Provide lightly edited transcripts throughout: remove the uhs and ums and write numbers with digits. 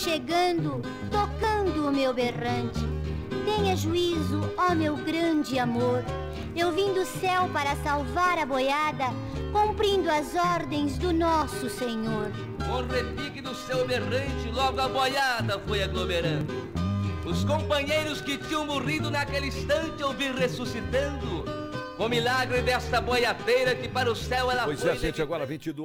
chegando, tocando o meu berrante. Tenha juízo, ó meu grande amor. Eu vim do céu para salvar a boiada, cumprindo as ordens do nosso Senhor. Com repique do seu berrante, logo a boiada foi aglomerando. Os companheiros que tinham morrido naquele instante eu vi ressuscitando. O milagre desta boiadeira que para o céu ela foi... Pois é, gente, agora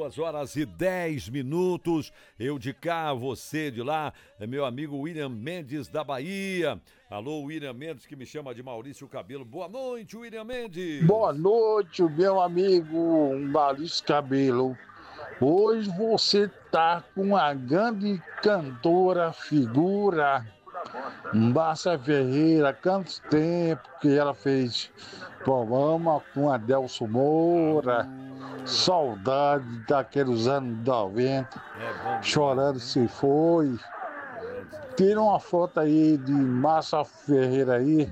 22h10. Eu de cá, você de lá, é meu amigo William Mendes da Bahia. Alô, William Mendes, que me chama de Maurício Cabelo. Boa noite, William Mendes. Boa noite, meu amigo Maurício Cabelo. Hoje você tá com uma grande cantora, figura, Márcia Ferreira. Quanto tempo que ela fez programa com Adelso Moura, saudade daqueles anos 90, chorando se foi. Tira uma foto aí de Márcia Ferreira aí.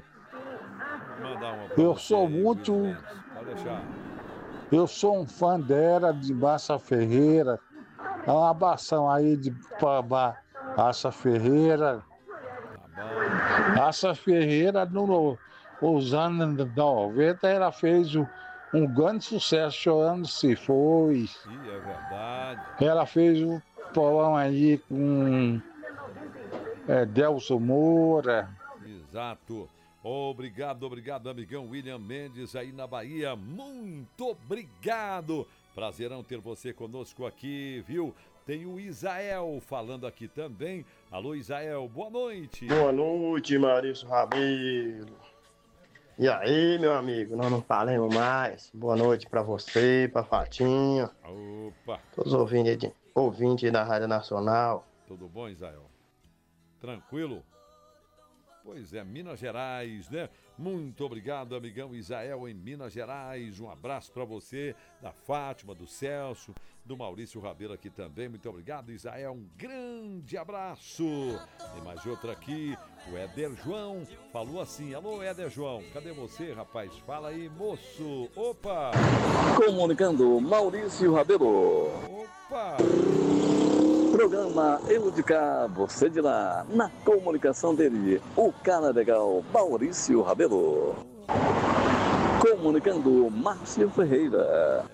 Eu sou muito... Eu sou um fã dela, de Márcia Ferreira. É uma abração aí de Márcia Ferreira. Márcia Ferreira, nos anos 90, ela fez um grande sucesso, Chorando Se Foi. É verdade. Ela fez um programa aí com Delso Moura. Exato. Obrigado, amigão William Mendes aí na Bahia. Muito obrigado. Prazerão ter você conosco aqui, viu? Tem o Isael falando aqui também. Alô, Isael, boa noite. Boa noite, Maurício Rabelo. E aí, meu amigo, nós não falamos mais. Boa noite pra você, pra Fatinha. Opa. Todos os ouvintes da Rádio Nacional. Tudo bom, Isael? Tranquilo? Pois é, Minas Gerais, né? Muito obrigado, amigão Isael, em Minas Gerais. Um abraço para você, da Fátima, do Celso, do Maurício Rabelo aqui também. Muito obrigado, Isael. Um grande abraço. Tem mais outra aqui, o Éder João. Falou assim: alô, Éder João, cadê você, rapaz? Fala aí, moço. Opa! Comunicando, Maurício Rabelo. Opa! Programa Eu de Cá, Você de Lá, na comunicação dele, o cara legal Maurício Rabelo. Comunicando Márcia Ferreira.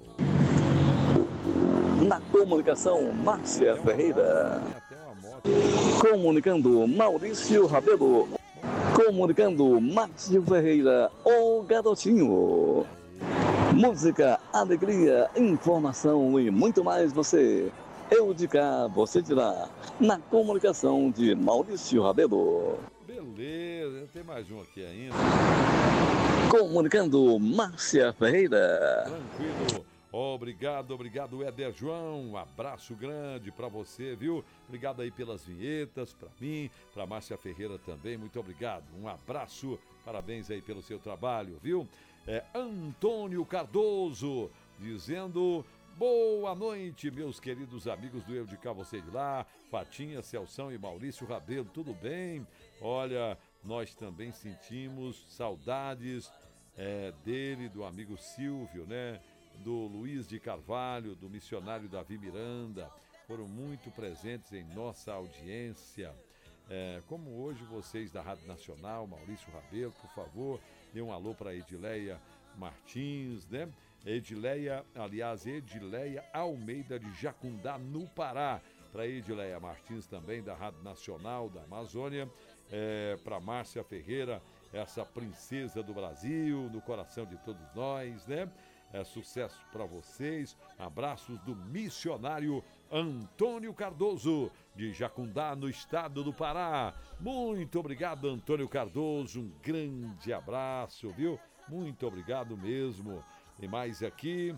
Na comunicação Márcia Ferreira. Comunicando Maurício Rabelo. Comunicando Márcio Ferreira, o garotinho. Música, alegria, informação e muito mais você. Eu de cá, você de lá, na comunicação de Maurício Rabelo. Beleza, tem mais um aqui ainda. Comunicando Márcia Ferreira. Tranquilo. Obrigado, Éder João. Um abraço grande pra você, viu? Obrigado aí pelas vinhetas, pra mim, pra Márcia Ferreira também. Muito obrigado. Um abraço, parabéns aí pelo seu trabalho, viu? Antônio Cardoso dizendo: boa noite, meus queridos amigos do Eu de Cá, Você de Lá, Fatinha, Celção e Maurício Rabelo, tudo bem? Olha, nós também sentimos saudades dele, do amigo Silvio, né? Do Luiz de Carvalho, do missionário Davi Miranda, foram muito presentes em nossa audiência. Como hoje vocês da Rádio Nacional, Maurício Rabelo, por favor, dê um alô para Edileia Martins, né? Edileia Almeida de Jacundá, no Pará. Para Edileia Martins também, da Rádio Nacional da Amazônia. Para Márcia Ferreira, essa princesa do Brasil, no coração de todos nós, né? Sucesso para vocês. Abraços do missionário Antônio Cardoso, de Jacundá, no estado do Pará. Muito obrigado, Antônio Cardoso. Um grande abraço, viu? Muito obrigado mesmo. Tem mais aqui,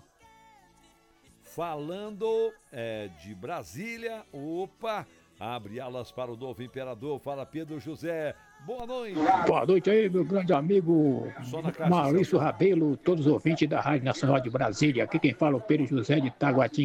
falando de Brasília. Opa, abre alas para o novo imperador. Fala, Pedro José. Boa noite. Boa noite aí, meu grande amigo Maurício Rabelo, todos os ouvintes da Rádio Nacional de Brasília. Aqui quem fala é o Pedro José de Taguatinga.